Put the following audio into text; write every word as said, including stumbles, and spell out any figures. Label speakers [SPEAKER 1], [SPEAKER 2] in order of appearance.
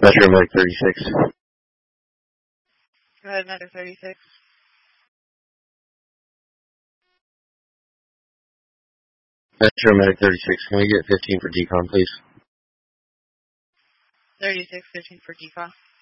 [SPEAKER 1] Metro Medic thirty-six.
[SPEAKER 2] Go ahead, Medic thirty-six.
[SPEAKER 1] Metro Medic thirty-six, can we get fifteen for decon, please?
[SPEAKER 2] thirty-six, fifteen for decon.